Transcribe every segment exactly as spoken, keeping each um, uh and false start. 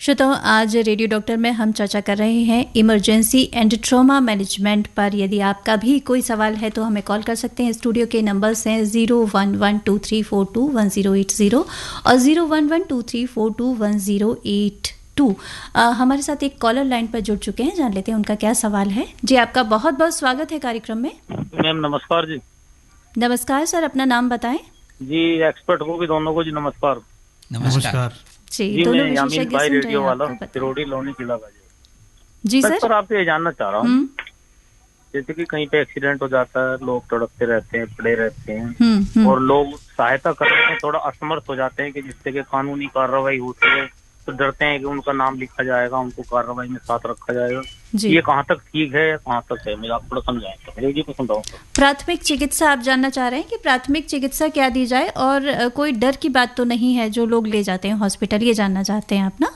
श्रोताओं, आज radio doctor में हम चर्चा कर रहे हैं इमरजेंसी एंड ट्रॉमा मैनेजमेंट पर। यदि आपका भी कोई सवाल है तो हमें कॉल कर सकते हैं। स्टूडियो के नंबर्स हैं zero one one two three four to one zero eight zero और zero one one two three four to one zero eight to. हमारे साथ एक कॉलर लाइन पर जुड़ चुके हैं, जान लेते हैं उनका क्या सवाल है। जी, आपका बहुत बहुत स्वागत है कार्यक्रम में। मैम नमस्कार जी। नमस्कार सर, अपना नाम बताएं। जी, एक्सपर्ट को भी दोनों को जी नमस्कार। नमस्कार जी, जी दोनों मैं यामीन विशेषज्ञ भाई सुन रहे रेडियो हैं, वाला आपको बताएं। सिरोड़ी लोनी जिला का जी। जी सर, सर, आपसे ये जानना चाह रहा हूँ, हम्म जैसे कि कहीं पे एक्सीडेंट हो जाता है, लोग तड़पते रहते हैं, पड़े रहते हैं हम्म हम्म और लोग सहायता करने में थोड़ा असमर्थ हो जाते हैं कि जिससे कि कानूनी कार्रवाई होती है तो डरते हैं कि उनका नाम लिखा जाएगा, उनको कार्रवाई में साथ रखा जाएगा। जी। ये कहाँ तक ठीक है, कहाँ तक है, मुझे आप थोड़ा समझाएं तो। मेरे जी को समझाओ। प्राथमिक चिकित्सा आप जानना चाह रहे हैं कि प्राथमिक चिकित्सा क्या दी जाए, और अ, कोई डर की बात तो नहीं है जो लोग ले जाते हैं हॉस्पिटल, ये जानना चाहते हैं आप ना?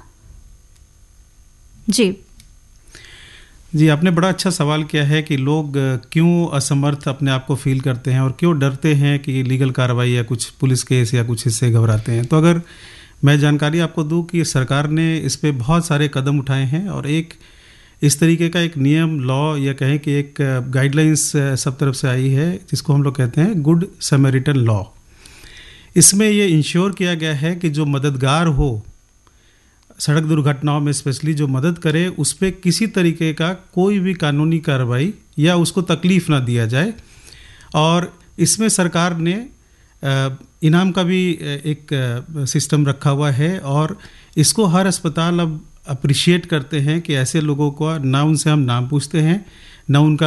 जी जी, आपने बड़ा अच्छा सवाल किया है कि लोग अ, क्यों असमर्थ अपने आप को फील करते हैं और क्यों डरते हैं कि लीगल कार्रवाई या कुछ पुलिस केस या कुछ इससे घबराते हैं। तो अगर मैं जानकारी आपको दूं कि सरकार ने इस पे बहुत सारे कदम उठाए हैं और एक इस तरीके का एक नियम, लॉ या कहें कि एक गाइडलाइंस सब तरफ से आई है जिसको हम लोग कहते हैं गुड समैरिटन लॉ। इसमें ये इंश्योर किया गया है कि जो मददगार हो सड़क दुर्घटनाओं में, स्पेशली जो मदद करे, उस पर किसी तरीके का कोई भी कानूनी कार्रवाई या उसको तकलीफ़ ना दिया जाए। और इसमें सरकार ने इनाम का भी एक सिस्टम रखा हुआ है और इसको हर अस्पताल अब अप्रिशिएट करते हैं कि ऐसे लोगों को ना उनसे हम नाम पूछते हैं, ना उनका